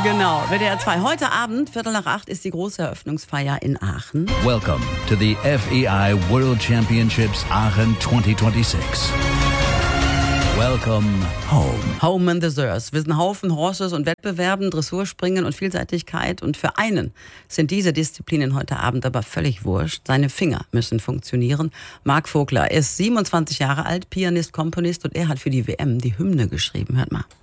Genau, WDR 2. Heute Abend, 7:45, ist die große Eröffnungsfeier in Aachen. Welcome to the FEI World Championships Aachen 2026. Welcome home. Home in the Sörs. Wir sind Haufen Horses und Wettbewerben, Dressurspringen und Vielseitigkeit. Und für einen sind diese Disziplinen heute Abend aber völlig wurscht. Seine Finger müssen funktionieren. Marc Vogler ist 27 Jahre alt, Pianist, Komponist und er hat für die WM die Hymne geschrieben. Hört mal.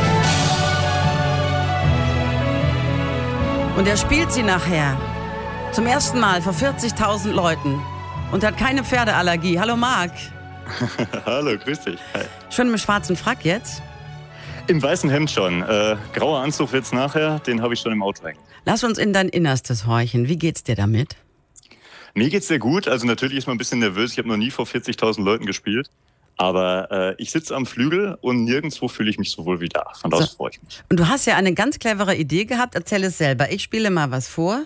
Und er spielt sie nachher zum ersten Mal vor 40.000 Leuten und hat keine Pferdeallergie. Hallo Marc. Hallo, grüß dich. Hi. Schon im schwarzen Frack jetzt? Im weißen Hemd schon. Grauer Anzug wird's nachher, den habe ich schon im Auto hängen. Lass uns in dein Innerstes horchen. Wie geht's dir damit? Mir geht's sehr gut. Also natürlich ist man ein bisschen nervös. Ich habe noch nie vor 40.000 Leuten gespielt. Aber ich sitze am Flügel und nirgendwo fühle ich mich so wohl wie da. Von daher freue ich mich. Und du hast ja eine ganz clevere Idee gehabt. Erzähl es selber. Ich spiele mal was vor.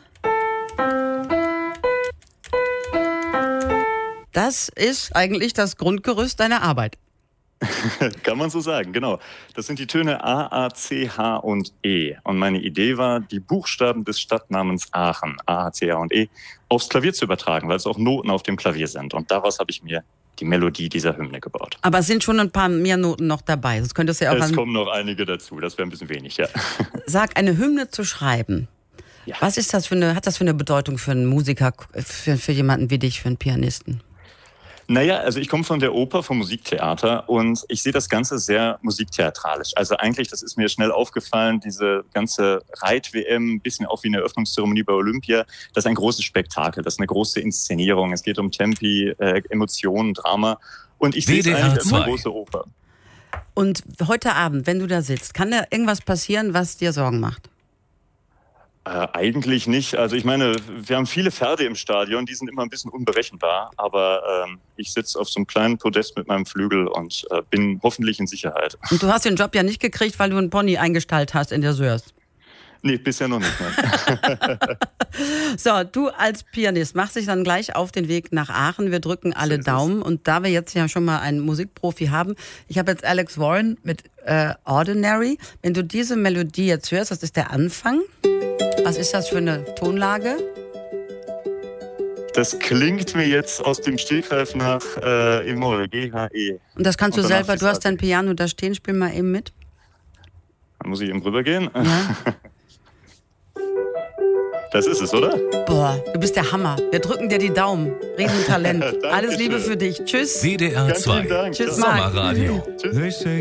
Das ist eigentlich das Grundgerüst deiner Arbeit. Kann man so sagen, genau. Das sind die Töne A, A, C, H und E. Und meine Idee war, die Buchstaben des Stadtnamens Aachen, A, H, C, H und E, aufs Klavier zu übertragen, weil es auch Noten auf dem Klavier sind. Und daraus habe ich mir die Melodie dieser Hymne gebaut. Aber es sind schon ein paar mehr Noten noch dabei. Sonst könntest du ja auch es kommen noch einige dazu, das wäre ein bisschen wenig, ja. Sag, eine Hymne zu schreiben. Ja. Was ist das hat das für eine Bedeutung für einen Musiker, für jemanden wie dich, für einen Pianisten? Naja, also ich komme von der Oper, vom Musiktheater und ich sehe das Ganze sehr musiktheatralisch. Also eigentlich, das ist mir schnell aufgefallen, diese ganze Reit-WM, ein bisschen auch wie eine Eröffnungszeremonie bei Olympia, das ist ein großes Spektakel, das ist eine große Inszenierung. Es geht um Tempi, Emotionen, Drama und ich sehe es eigentlich als eine große Oper. Und heute Abend, wenn du da sitzt, kann da irgendwas passieren, was dir Sorgen macht? Eigentlich nicht. Also ich meine, wir haben viele Pferde im Stadion, die sind immer ein bisschen unberechenbar, aber ich sitze auf so einem kleinen Podest mit meinem Flügel und bin hoffentlich in Sicherheit. Und du hast den Job ja nicht gekriegt, weil du einen Pony eingestallt hast in der Sörs? Nee, bisher noch nicht. So, du als Pianist machst dich dann gleich auf den Weg nach Aachen. Wir drücken alle Daumen. Und da wir jetzt ja schon mal einen Musikprofi haben, ich habe jetzt Alex Warren mit Ordinary. Wenn du diese Melodie jetzt hörst, das ist der Anfang. Was ist das für eine Tonlage? Das klingt mir jetzt aus dem Stegreif nach E-Moll, G-H-E. Und das kannst du selber, du hast dein Piano da stehen, spiel mal eben mit. Dann muss ich eben rübergehen. Ja. Das ist es, oder? Boah, du bist der Hammer. Wir drücken dir die Daumen. Riesentalent. Alles Liebe für dich. Tschüss. WDR 2. Tschüss, Marc. Sommerradio. Tschüss.